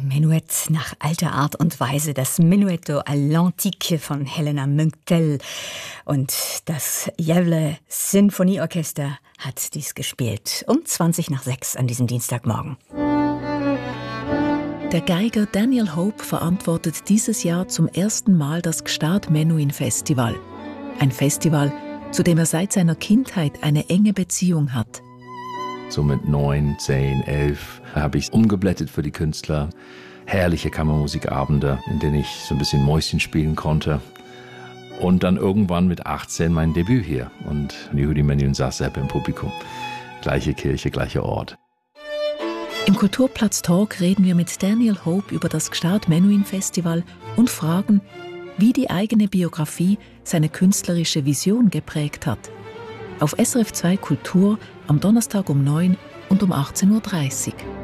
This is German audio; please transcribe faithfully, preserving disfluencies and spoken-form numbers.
Menuett nach alter Art und Weise, das Menuetto à l'Antique von Helena Münktel. Und das Gävle Sinfonieorchester hat dies gespielt um zwanzig nach sechs an diesem Dienstagmorgen. Der Geiger Daniel Hope verantwortet dieses Jahr zum ersten Mal das Gstaad Menuhin Festival. Ein Festival, zu dem er seit seiner Kindheit eine enge Beziehung hat. So mit neun, zehn, elf habe ich umgeblättert für die Künstler. Herrliche Kammermusikabende, in denen ich so ein bisschen Mäuschen spielen konnte. Und dann irgendwann mit achtzehn mein Debüt hier. Und Yehudi Menuhin saß selbst im Publikum. Gleiche Kirche, gleicher Ort. Im Kulturplatz Talk reden wir mit Daniel Hope über das Gstaad Menuhin Festival und fragen, wie die eigene Biografie seine künstlerische Vision geprägt hat. Auf S R F zwei Kultur am Donnerstag um neun und um achtzehn Uhr dreißig.